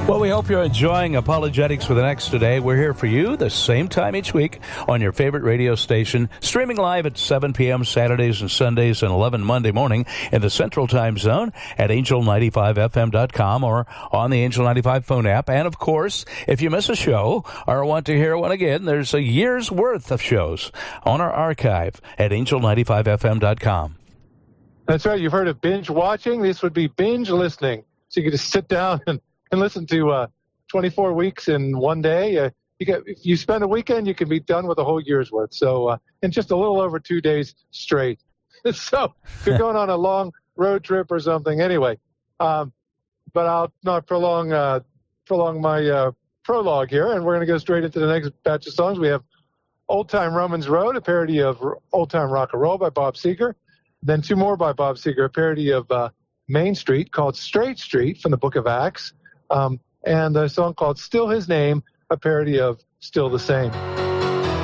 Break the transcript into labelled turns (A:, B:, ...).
A: Well, we hope you're enjoying Apologetics for the Next today. We're here for you the same time each week on your favorite radio station, streaming live at 7 p.m. Saturdays and Sundays and 11 Monday morning in the Central Time Zone at angel95fm.com or on the Angel 95 phone app. And, of course, if you miss a show or want to hear one again, there's a year's worth of shows on our archive at angel95fm.com.
B: That's right. You've heard of binge watching. This would be binge listening. So you can just sit down and listen to 24 weeks in one day. If you spend a weekend, you can be done with a whole year's worth. So in just a little over 2 days straight. So if you're going on a long road trip or something, anyway. But I'll not prolong my prologue here, and we're going to go straight into the next batch of songs. We have Old Time Romans Road, a parody of Old Time Rock and Roll by Bob Seger. Then two more by Bob Seger, a parody of Main Street called Straight Street from the Book of Acts. And a song called Still His Name, a parody of Still the Same.